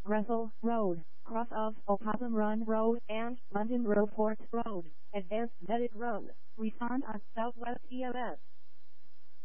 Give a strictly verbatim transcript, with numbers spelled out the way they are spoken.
Gressel Road, cross of Opossum Run Road and London Road Port Road, Advanced Medic Road. Respond on Southwest E M S.